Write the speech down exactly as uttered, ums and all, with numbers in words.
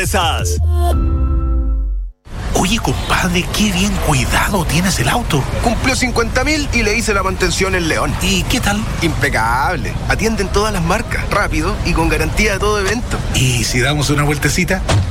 Esas. Oye, compadre, qué bien cuidado tienes el auto. Cumplió cincuenta mil y le hice la mantención en León. ¿Y qué tal? Impecable. Atienden todas las marcas, rápido y con garantía de todo evento. ¿Y si damos una vueltecita?